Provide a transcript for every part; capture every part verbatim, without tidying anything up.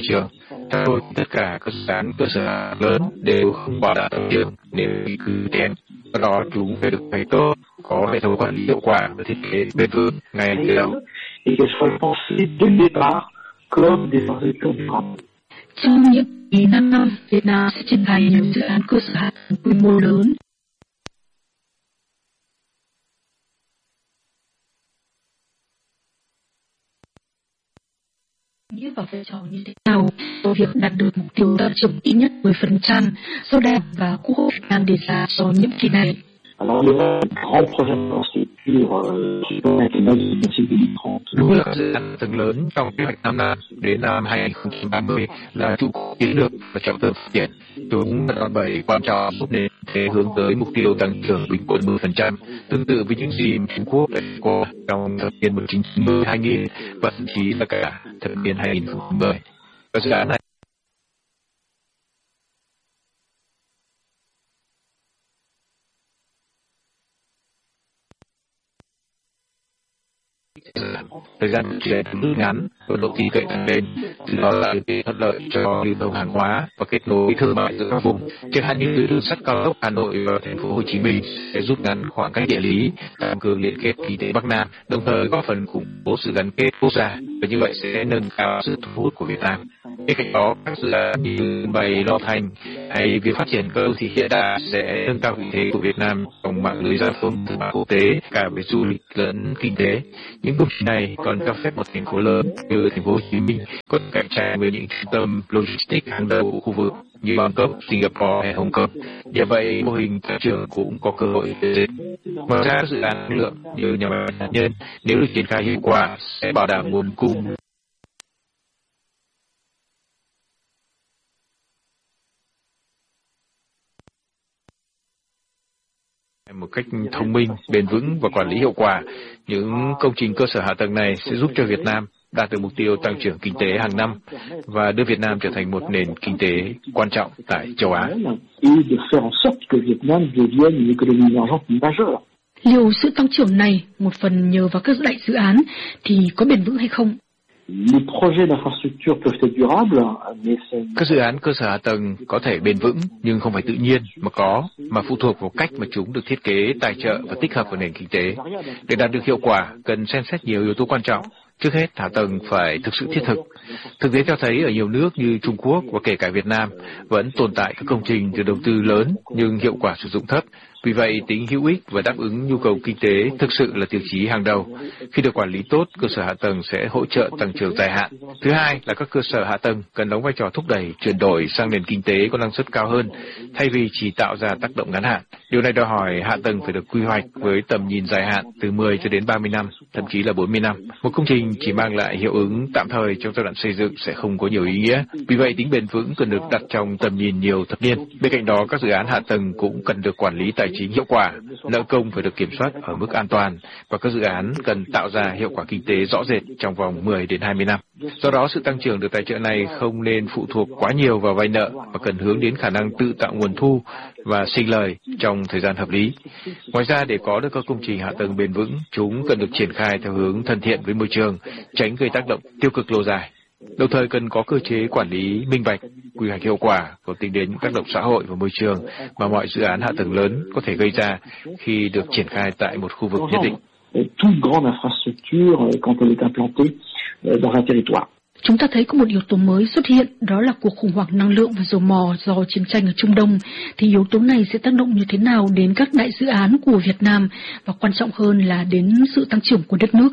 trường. Theo tôi, tất cả các dự án cơ sở hạ tầng lớn đều không bảo đảm tăng trưởng nếu cứ kém. Do đó chúng phải được phải tốt, có hệ thống quản lý hiệu quả và thiết kế bền vững ngay từ đầu. Trong nhiệm kỳ năm năm, Việt Nam sẽ triển khai nhiều dự án cơ sở hạ tầng quy mô lớn. Nghĩa và vai trò như thế nào cho việc đạt được mục tiêu tăng trưởng ít nhất mười phần trăm do Đảng và Quốc hội Việt Nam đề ra cho nhiệm kỳ này. Đúng là dự án tầng lớn trong kế hoạch năm năm đến năm hai không ba mươi là trụ cột chiến lược và trọng tâm phát triển. Chúng là đòn bẩy quan trọng giúp nền kinh tế hướng tới mục tiêu tăng trưởng bình quân mười phần trăm, tương tự với những gì Trung Quốc đã có trong thập niên một nghìn chín trăm chín mươi hai nghìn và thậm chí là cả thập niên hai nghìn không trăm mười. Các dự án này thời gian chuyển rút ngắn và độ tin cậy tăng lên, từ đó là điều kiện thuận lợi cho lưu thông hàng hóa và kết nối thương mại giữa các vùng. Chẳng hạn như tuyến đường sắt cao tốc Hà Nội và Thành phố Hồ Chí Minh sẽ rút ngắn khoảng cách địa lý, tăng cường liên kết kinh tế Bắc Nam, đồng thời góp phần củng cố sự gắn kết quốc gia và như vậy sẽ nâng cao sự thu hút của Việt Nam. Bên cạnh đó, các dự án như sân bay Long Thành hay việc phát triển các đô thị hiện đại sẽ nâng cao vị thế của Việt Nam trong mạng lưới giao thông thương mại quốc tế cả về du lịch lẫn kinh tế. Những công trình này còn cho phép một thành phố lớn như Thành phố Hồ Chí Minh có thể cạnh tranh với những trung tâm logistics hàng đầu của khu vực như Bangkok, Singapore hay Hồng Kông. Như vậy, mô hình tăng trưởng cũng có cơ hội để ngoài ra các dự án năng lượng như nhà máy hạt nhân nếu được triển khai hiệu quả sẽ bảo đảm nguồn cung một cách thông minh, bền vững và quản lý hiệu quả. Những công trình cơ sở hạ tầng này sẽ giúp cho Việt Nam đạt được mục tiêu tăng trưởng kinh tế hàng năm và đưa Việt Nam trở thành một nền kinh tế quan trọng tại châu Á. Liệu sự tăng trưởng này một phần nhờ vào các đại dự án thì có bền vững hay không? Các dự án cơ sở hạ tầng có thể bền vững nhưng không phải tự nhiên mà có, mà phụ thuộc vào cách mà chúng được thiết kế, tài trợ và tích hợp vào nền kinh tế. Để đạt được hiệu quả, cần xem xét nhiều yếu tố quan trọng. Trước hết, hạ tầng phải thực sự thiết thực. Thực tế cho thấy ở nhiều nước như Trung Quốc và kể cả Việt Nam vẫn tồn tại các công trình được đầu tư lớn nhưng hiệu quả sử dụng thấp. Vì vậy, tính hữu ích và đáp ứng nhu cầu kinh tế thực sự là tiêu chí hàng đầu. Khi được quản lý tốt, cơ sở hạ tầng sẽ hỗ trợ tăng trưởng dài hạn. Thứ hai là các cơ sở hạ tầng cần đóng vai trò thúc đẩy chuyển đổi sang nền kinh tế có năng suất cao hơn, thay vì chỉ tạo ra tác động ngắn hạn. Điều này đòi hỏi hạ tầng phải được quy hoạch với tầm nhìn dài hạn từ mười cho đến ba mươi năm, thậm chí là bốn mươi năm. Một công trình chỉ mang lại hiệu ứng tạm thời trong giai đoạn xây dựng sẽ không có nhiều ý nghĩa. Vì vậy, tính bền vững cần được đặt trong tầm nhìn nhiều thập niên. Bên cạnh đó, các dự án hạ tầng cũng cần được quản lý tài chính hiệu quả, nợ công phải được kiểm soát ở mức an toàn và các dự án cần tạo ra hiệu quả kinh tế rõ rệt trong vòng mười đến hai mươi năm. Do đó, sự tăng trưởng được tài trợ này không nên phụ thuộc quá nhiều vào vay nợ mà cần hướng đến khả năng tự tạo nguồn thu và sinh lời trong thời gian hợp lý. Ngoài ra, để có được các công trình hạ tầng bền vững, chúng cần được triển khai theo hướng thân thiện với môi trường, tránh gây tác động tiêu cực lâu dài. Đồng thời cần có cơ chế quản lý minh bạch, quy hoạch hiệu quả và tính đến những tác động xã hội và môi trường mà mọi dự án hạ tầng lớn có thể gây ra khi được triển khai tại một khu vực nhất định. Chúng ta thấy có một yếu tố mới xuất hiện, đó là cuộc khủng hoảng năng lượng và dầu mỏ do chiến tranh ở Trung Đông. Thì yếu tố này sẽ tác động như thế nào đến các đại dự án của Việt Nam và quan trọng hơn là đến sự tăng trưởng của đất nước?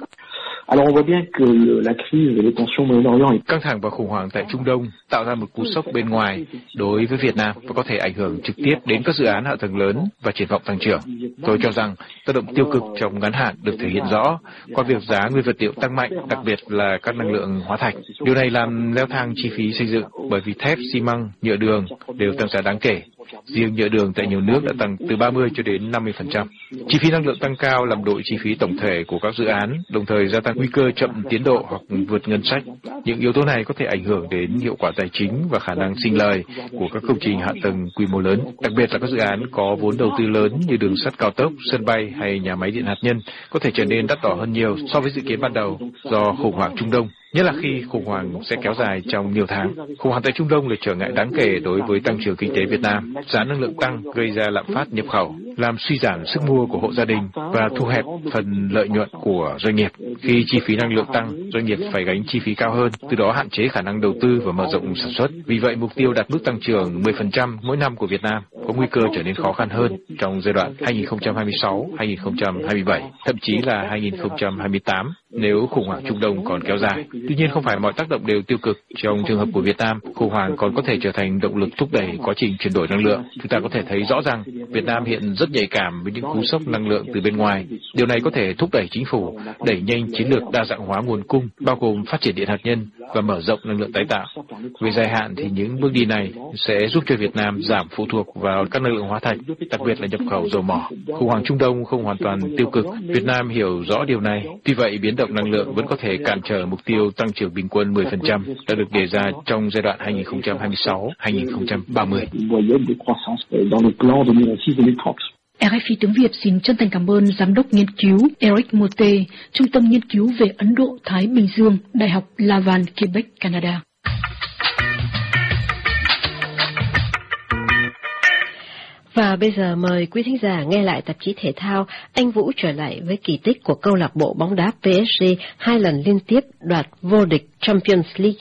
Căng thẳng và khủng hoảng tại Trung Đông tạo ra một cú sốc bên ngoài đối với Việt Nam và có thể ảnh hưởng trực tiếp đến các dự án hạ tầng lớn và triển vọng tăng trưởng. Tôi cho rằng tác động tiêu cực trong ngắn hạn được thể hiện rõ qua việc giá nguyên vật liệu tăng mạnh, đặc biệt là các năng lượng hóa thạch. Điều này làm leo thang chi phí xây dựng bởi vì thép, xi măng, nhựa đường đều tăng giá đáng kể. Riêng nhựa đường tại nhiều nước đã tăng từ ba mươi cho đến năm mươi phần trăm. Chi phí năng lượng tăng cao làm đội chi phí tổng thể của các dự án, đồng thời gia tăng nguy cơ chậm tiến độ hoặc vượt ngân sách. Những yếu tố này có thể ảnh hưởng đến hiệu quả tài chính và khả năng sinh lời của các công trình hạ tầng quy mô lớn, đặc biệt là các dự án có vốn đầu tư lớn như đường sắt cao tốc, sân bay hay nhà máy điện hạt nhân có thể trở nên đắt đỏ hơn nhiều so với dự kiến ban đầu do khủng hoảng Trung Đông. nhất là khi khủng hoảng sẽ kéo dài trong nhiều tháng. Khủng hoảng tại Trung Đông là trở ngại đáng kể đối với tăng trưởng kinh tế Việt Nam. Giá năng lượng tăng gây ra lạm phát nhập khẩu, làm suy giảm sức mua của hộ gia đình và thu hẹp phần lợi nhuận của doanh nghiệp. Khi chi phí năng lượng tăng, doanh nghiệp phải gánh chi phí cao hơn, từ đó hạn chế khả năng đầu tư và mở rộng sản xuất. Vì vậy, mục tiêu đạt mức tăng trưởng mười phần trăm mỗi năm của Việt Nam có nguy cơ trở nên khó khăn hơn trong giai đoạn hai nghìn không trăm hai mươi sáu đến hai nghìn không trăm hai mươi bảy, thậm chí là hai nghìn không trăm hai mươi tám nếu khủng hoảng Trung Đông còn kéo dài. Tuy nhiên, không phải mọi tác động đều tiêu cực. Trong trường hợp của Việt Nam, khủng hoảng còn có thể trở thành động lực thúc đẩy quá trình chuyển đổi năng lượng. Chúng ta có thể thấy rõ rằng Việt Nam hiện rất nhạy cảm với những cú sốc năng lượng từ bên ngoài. Điều này có thể thúc đẩy chính phủ đẩy nhanh chiến lược đa dạng hóa nguồn cung, bao gồm phát triển điện hạt nhân và mở rộng năng lượng tái tạo. Về dài hạn thì những bước đi này sẽ giúp cho Việt Nam giảm phụ thuộc vào các năng lượng hóa thạch, đặc biệt là nhập khẩu dầu mỏ. Khủng hoảng Trung Đông không hoàn toàn tiêu cực. Việt Nam hiểu rõ điều này. Tuy vậy, biến động năng lượng vẫn có thể cản trở mục tiêu tăng trưởng bình quân mười phần trăm đã được đề ra trong giai đoạn hai nghìn không trăm hai mươi sáu đến hai nghìn không trăm ba mươi. rờ ép i tiếng Việt xin chân thành cảm ơn Giám đốc nghiên cứu Eric Mote, Trung tâm Nghiên cứu về Ấn Độ-Thái Bình Dương, Đại học Laval, Quebec, Canada. Và bây giờ mời quý thính giả nghe lại tạp chí thể thao. Anh Vũ trở lại với kỳ tích của câu lạc bộ bóng đá pê ét giê hai lần liên tiếp đoạt vô địch Champions League.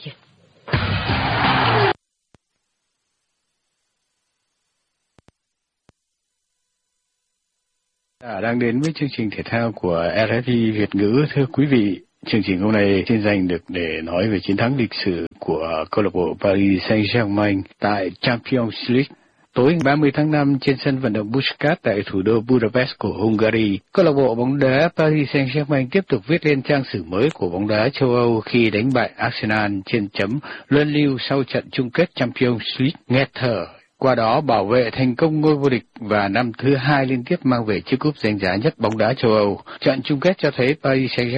À, đang đến với chương trình thể thao của rờ ép i Việt ngữ. Thưa quý vị, chương trình hôm nay xin dành được để nói về chiến thắng lịch sử của câu lạc bộ Paris Saint-Germain tại Champions League. Tối ba mươi tháng năm trên sân vận động Puskás tại thủ đô Budapest của Hungary, câu lạc bộ bóng đá Paris Saint-Germain tiếp tục viết lên trang sử mới của bóng đá châu Âu khi đánh bại Arsenal trên chấm luân lưu sau trận chung kết Champions League nghẹt thở. Qua đó bảo vệ thành công ngôi vô địch và năm thứ hai liên tiếp mang về chiếc cúp danh giá nhất bóng đá châu Âu. Trận chung kết cho thấy Paris Saint-Germain